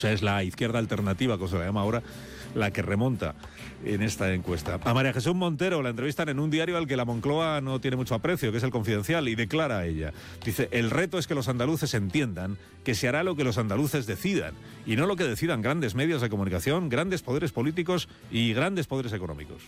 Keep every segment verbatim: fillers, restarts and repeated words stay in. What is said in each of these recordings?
O sea, es la izquierda alternativa, como se la llama ahora, la que remonta en esta encuesta. A María Jesús Montero la entrevistan en un diario al que la Moncloa no tiene mucho aprecio, que es El Confidencial, y declara a ella. Dice, el reto es que los andaluces entiendan que se hará lo que los andaluces decidan, y no lo que decidan grandes medios de comunicación, grandes poderes políticos y grandes poderes económicos.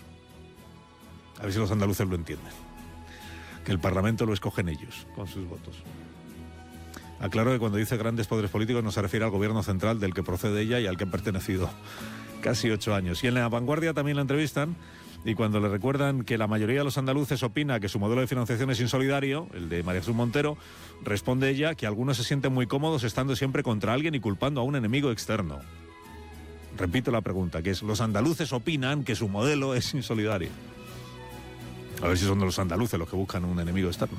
A ver si los andaluces lo entienden. Que el Parlamento lo escogen ellos, con sus votos. Aclaro que cuando dice grandes poderes políticos no se refiere al gobierno central del que procede ella y al que han pertenecido casi ocho años. Y en La Vanguardia también la entrevistan, y cuando le recuerdan que la mayoría de los andaluces opina que su modelo de financiación es insolidario, el de María Jesús Montero, responde ella que algunos se sienten muy cómodos estando siempre contra alguien y culpando a un enemigo externo. Repito la pregunta, que es, los andaluces opinan que su modelo es insolidario. A ver si son de los andaluces los que buscan un enemigo externo.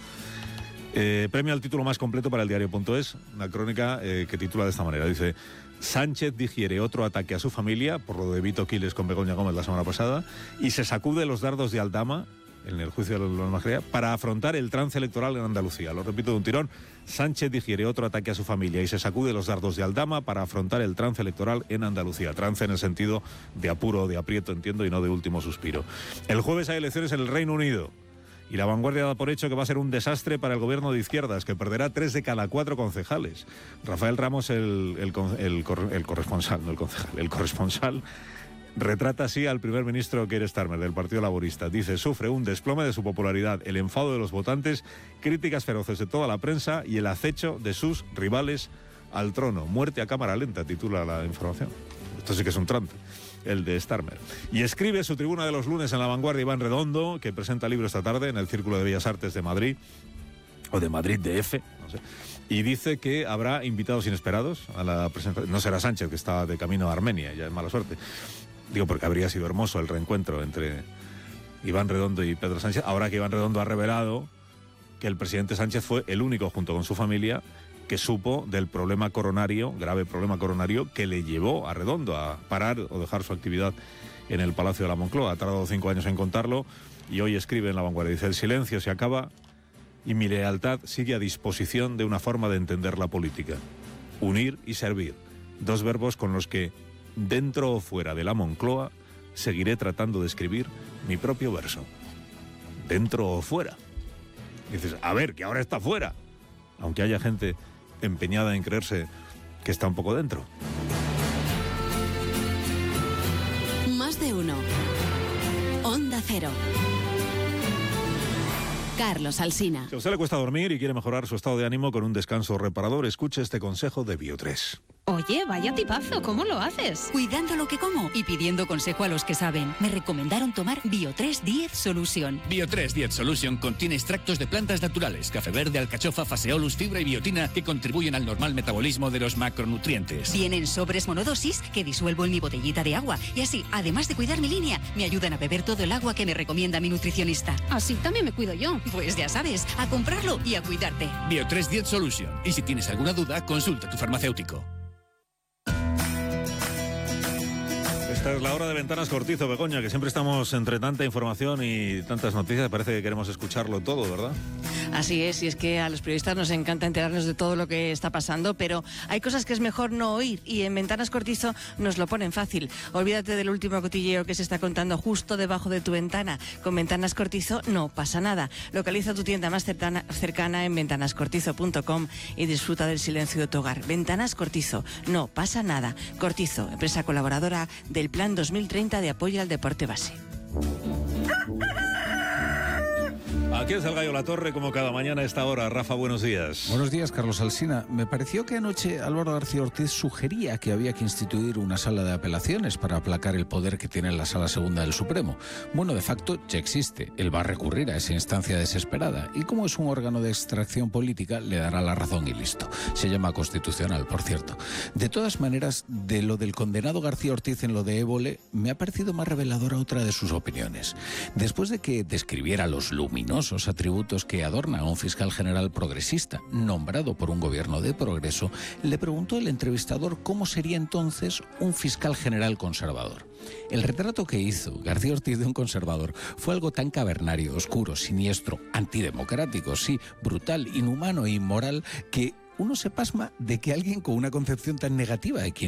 Eh, premio al título más completo para el diario punto es, una crónica eh, que titula de esta manera. Dice, Sánchez digiere otro ataque a su familia, por lo de Vito Quiles con Begoña Gómez la semana pasada, y se sacude los dardos de Aldama, en el juicio de los Magrea, para afrontar el trance electoral en Andalucía. Lo repito de un tirón, Sánchez digiere otro ataque a su familia y se sacude los dardos de Aldama para afrontar el trance electoral en Andalucía. Trance en el sentido de apuro, de aprieto, entiendo, y no de último suspiro. El jueves hay elecciones en el Reino Unido. Y La Vanguardia da por hecho que va a ser un desastre para el gobierno de izquierdas, que perderá tres de cada cuatro concejales. Rafael Ramos, el, el, el, el corresponsal, no el concejal, el corresponsal, retrata así al primer ministro Keir Starmer, del Partido Laborista. Dice, sufre un desplome de su popularidad, el enfado de los votantes, críticas feroces de toda la prensa y el acecho de sus rivales al trono. Muerte a cámara lenta, titula la información. Esto sí que es un trance, el de Starmer. Y escribe su tribuna de los lunes en La Vanguardia Iván Redondo, que presenta libro esta tarde en el Círculo de Bellas Artes de Madrid, o de Madrid D F, no sé, y dice que habrá invitados inesperados a la presentación. No será Sánchez, que está de camino a Armenia, ya es mala suerte. Digo, porque habría sido hermoso el reencuentro entre Iván Redondo y Pedro Sánchez, ahora que Iván Redondo ha revelado que el presidente Sánchez fue el único, junto con su familia, que supo del problema coronario, grave problema coronario, que le llevó a Redondo a parar o dejar su actividad en el Palacio de la Moncloa. Ha tardado cinco años en contarlo y hoy escribe en La Vanguardia. Dice, el silencio se acaba y mi lealtad sigue a disposición de una forma de entender la política. Unir y servir. Dos verbos con los que, dentro o fuera de la Moncloa, seguiré tratando de escribir mi propio verso. Dentro o fuera. Dices, a ver, que ahora está fuera. Aunque haya gente empeñada en creerse que está un poco dentro. Más de uno. Onda Cero. Carlos Alsina. Si a usted le cuesta dormir y quiere mejorar su estado de ánimo con un descanso reparador, escuche este consejo de Bio tres. Oye, vaya tipazo, ¿cómo lo haces? Cuidando lo que como y pidiendo consejo a los que saben. Me recomendaron tomar Bio tres diez Solution. Bio tres diez Solution contiene extractos de plantas naturales, café verde, alcachofa, faseolus, fibra y biotina que contribuyen al normal metabolismo de los macronutrientes. Vienen sobres monodosis que disuelvo en mi botellita de agua y así, además de cuidar mi línea, me ayudan a beber todo el agua que me recomienda mi nutricionista. Así también me cuido yo. Pues ya sabes, a comprarlo y a cuidarte. Bio tres diez Solution. Y si tienes alguna duda, consulta a tu farmacéutico. Esta es la hora de Ventanas Cortizo, Begoña, que siempre estamos entre tanta información y tantas noticias, parece que queremos escucharlo todo, ¿verdad? Así es, y es que a los periodistas nos encanta enterarnos de todo lo que está pasando, pero hay cosas que es mejor no oír, y en Ventanas Cortizo nos lo ponen fácil. Olvídate del último cotilleo que se está contando justo debajo de tu ventana. Con Ventanas Cortizo no pasa nada. Localiza tu tienda más cercana, cercana en ventanas cortizo punto com y disfruta del silencio de tu hogar. Ventanas Cortizo, no pasa nada. Cortizo, empresa colaboradora del Plan dos mil treinta de apoyo al deporte base. Aquí es el Gallo La Torre, como cada mañana a esta hora. Rafa, buenos días. Buenos días, Carlos Alsina. Me pareció que anoche Álvaro García Ortiz sugería que había que instituir una sala de apelaciones para aplacar el poder que tiene la Sala Segunda del Supremo. Bueno, de facto ya existe. Él va a recurrir a esa instancia desesperada y como es un órgano de extracción política, le dará la razón y listo. Se llama constitucional, por cierto. De todas maneras, de lo del condenado García Ortiz en lo de Évole, me ha parecido más reveladora otra de sus opiniones. Después de que describiera los luminosos atributos que adornan a un fiscal general progresista, nombrado por un gobierno de progreso, le preguntó el entrevistador cómo sería entonces un fiscal general conservador. El retrato que hizo García Ortiz de un conservador fue algo tan cavernario, oscuro, siniestro, antidemocrático, sí, brutal, inhumano e inmoral, que uno se pasma de que alguien con una concepción tan negativa de quien